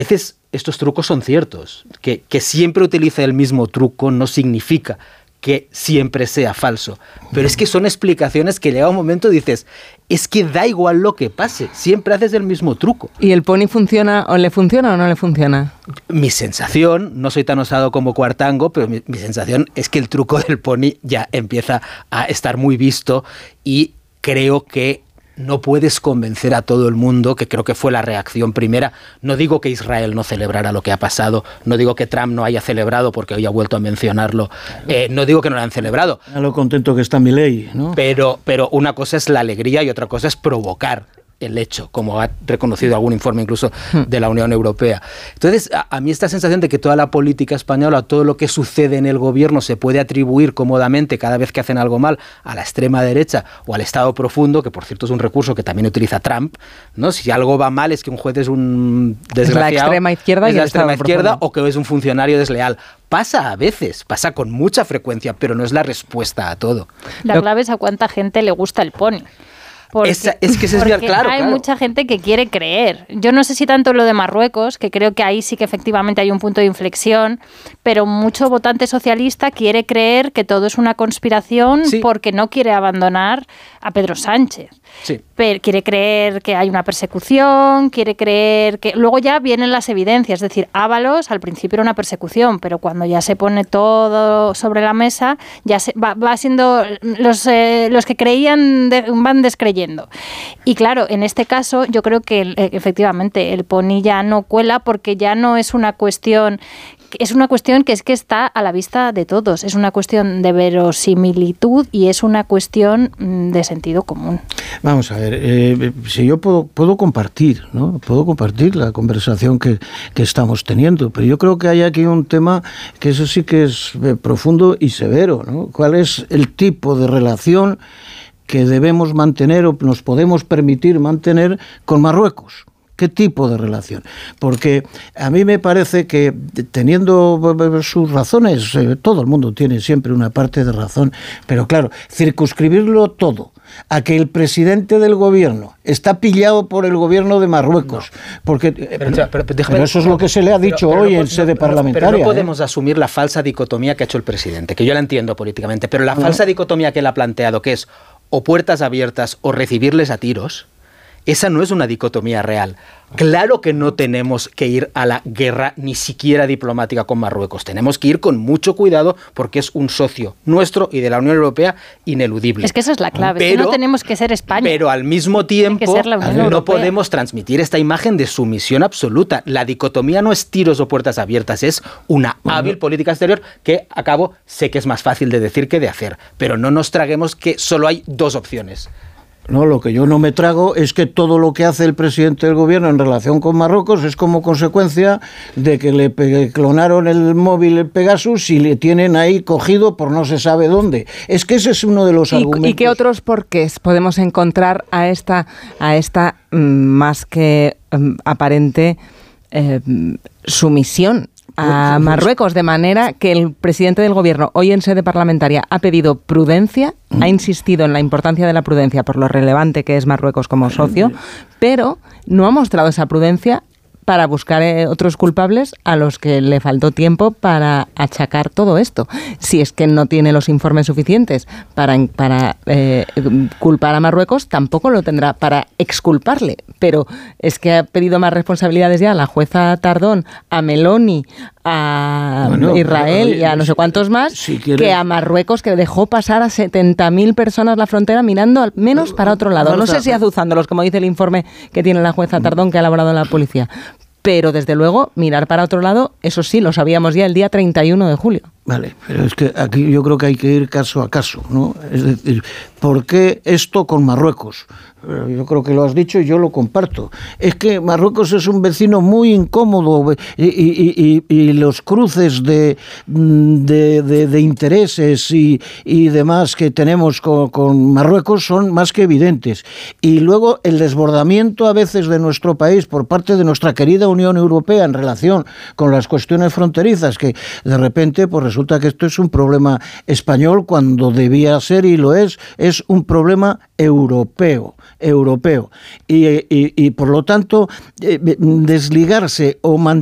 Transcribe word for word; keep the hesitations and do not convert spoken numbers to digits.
A veces estos trucos son ciertos. Que, que siempre utilice el mismo truco no significa que siempre sea falso. Pero es que son explicaciones que llega un momento y dices, es que da igual lo que pase, siempre haces el mismo truco. ¿Y el pony funciona o le funciona o no le funciona? Mi sensación, no soy tan osado como Cuartango, pero mi, mi sensación es que el truco del pony ya empieza a estar muy visto y creo que no puedes convencer a todo el mundo, que creo que fue la reacción primera. No digo que Israel no celebrara lo que ha pasado, no digo que Trump no haya celebrado, porque hoy ha vuelto a mencionarlo, eh, no digo que no lo han celebrado. A lo contento que está Milei, ¿no? Pero, pero una cosa es la alegría y otra cosa es provocar el hecho, como ha reconocido algún informe incluso de la Unión Europea. Entonces, a, a mí esta sensación de que toda la política española, todo lo que sucede en el gobierno se puede atribuir cómodamente cada vez que hacen algo mal a la extrema derecha o al Estado profundo, que por cierto es un recurso que también utiliza Trump, ¿no? Si algo va mal es que un juez es un desgraciado, es la extrema izquierda, es y la el extrema Estado izquierda profundo. o que es un funcionario desleal. Pasa a veces, pasa con mucha frecuencia, pero no es la respuesta a todo. La clave es a cuánta gente le gusta el pony. Porque, Esa, es que ese es bien claro. Hay claro. mucha gente que quiere creer. Yo no sé si tanto lo de Marruecos, que creo que ahí sí que efectivamente hay un punto de inflexión, pero mucho votante socialista quiere creer que todo es una conspiración sí. porque no quiere abandonar a Pedro Sánchez. Sí. Pero quiere creer que hay una persecución, quiere creer que... Luego ya vienen las evidencias, es decir, Ábalos al principio era una persecución, pero cuando ya se pone todo sobre la mesa, ya se, va, va siendo... Los, eh, los que creían de, van descreyendo. Y claro, en este caso yo creo que eh, efectivamente el pony ya no cuela porque ya no es una cuestión... Es una cuestión que es que está a la vista de todos. Es una cuestión de verosimilitud y es una cuestión de sentido común. Vamos a ver, eh, si yo puedo, puedo compartir, ¿no? Puedo compartir la conversación que, que estamos teniendo, pero yo creo que hay aquí un tema que eso sí que es profundo y severo, ¿no? ¿Cuál es el tipo de relación que debemos mantener o nos podemos permitir mantener con Marruecos? ¿Qué tipo de relación? Porque a mí me parece que teniendo sus razones, eh, todo el mundo tiene siempre una parte de razón, pero claro, circunscribirlo todo a que el presidente del gobierno está pillado por el gobierno de Marruecos, no. porque pero, pero, pero, déjame, pero eso es lo que se le ha dicho pero, pero hoy no, en sede no, parlamentaria. Pero no podemos ¿eh? asumir la falsa dicotomía que ha hecho el presidente, que yo la entiendo políticamente, pero la no. falsa dicotomía que él ha planteado, que es o puertas abiertas o recibirles a tiros, esa no es una dicotomía real. Claro que no tenemos que ir a la guerra ni siquiera diplomática con Marruecos. Tenemos que ir con mucho cuidado porque es un socio nuestro y de la Unión Europea ineludible. Es que esa es la clave. Pero, que no tenemos que ser España. Pero al mismo tiempo no Europea. podemos transmitir esta imagen de sumisión absoluta. La dicotomía no es tiros o puertas abiertas, es una bueno. hábil política exterior que, a cabo, sé que es más fácil de decir que de hacer. Pero no nos traguemos que solo hay dos opciones. No, lo que yo no me trago es que todo lo que hace el presidente del gobierno en relación con Marruecos es como consecuencia de que le clonaron el móvil el Pegasus y le tienen ahí cogido por no se sabe dónde. Es que ese es uno de los ¿Y, argumentos. ¿Y qué otros porqués podemos encontrar a esta, a esta más que um, aparente eh, sumisión a Marruecos, de manera que el presidente del gobierno hoy en sede parlamentaria ha pedido prudencia, ha insistido en la importancia de la prudencia por lo relevante que es Marruecos como socio, pero no ha mostrado esa prudencia para buscar eh, otros culpables a los que le faltó tiempo para achacar todo esto. Si es que no tiene los informes suficientes para, para eh, culpar a Marruecos, tampoco lo tendrá para exculparle. Pero es que ha pedido más responsabilidades ya a la jueza Tardón, a Meloni, a bueno, Israel pero, y a no sé cuántos más, si quieres, que a Marruecos, que dejó pasar a setenta mil personas la frontera mirando al menos para otro lado. No sé si azuzándolos, como dice el informe que tiene la jueza Tardón que ha elaborado la policía. Pero, desde luego, mirar para otro lado, eso sí, lo sabíamos ya el día treinta y uno de julio. Vale, pero es que aquí yo creo que hay que ir caso a caso, ¿no? Es decir, ¿por qué esto con Marruecos? Yo creo que lo has dicho y yo lo comparto. Es que Marruecos es un vecino muy incómodo y, y, y, y los cruces de, de, de, de intereses y, y demás que tenemos con, con Marruecos son más que evidentes. Y luego el desbordamiento a veces de nuestro país por parte de nuestra querida Unión Europea en relación con las cuestiones fronterizas, que de repente pues resulta resulta que esto es un problema español cuando debía ser y lo es, es un problema europeo, europeo. Y, y, y por lo tanto, eh, desligarse o mantener